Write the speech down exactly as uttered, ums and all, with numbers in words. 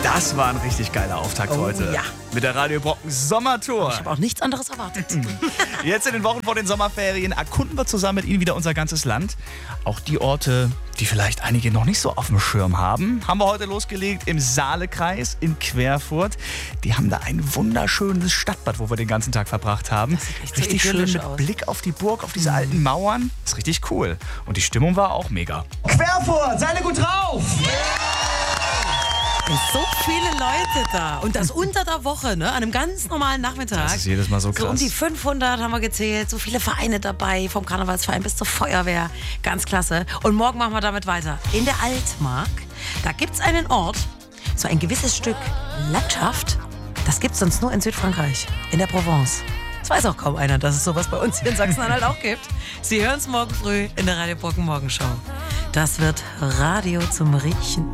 Das war ein richtig geiler Auftakt Oh, heute. ja. Mit der Radio Brocken Sommertour. Ich habe auch nichts anderes erwartet. Jetzt in den Wochen vor den Sommerferien erkunden wir zusammen mit Ihnen wieder unser ganzes Land. Auch die Orte, die vielleicht einige noch nicht so auf dem Schirm haben, haben wir heute losgelegt im Saalekreis in Querfurt. Die haben da ein wunderschönes Stadtbad, wo wir den ganzen Tag verbracht haben. Das sieht echt so Richtig schön idyllisch mit aus. Blick auf die Burg, auf diese alten Mauern. Ist richtig cool. Und die Stimmung war auch mega. Querfurt, seid ihr gut drauf? Und so viele Leute da. Und das unter der Woche, ne? An einem ganz normalen Nachmittag. Das ist jedes Mal so So um krass. die fünfhundert haben wir gezählt. So viele Vereine dabei. Vom Karnevalsverein bis zur Feuerwehr. Ganz klasse. Und morgen machen wir damit weiter. In der Altmark, da gibt es einen Ort, so ein gewisses Stück Landschaft, das gibt es sonst nur in Südfrankreich. In der Provence. Das weiß auch kaum einer, dass es sowas bei uns hier in Sachsen-Anhalt auch gibt. Sie hören es morgen früh in der Radio Brocken Morgenshow. Das wird Radio zum Riechen.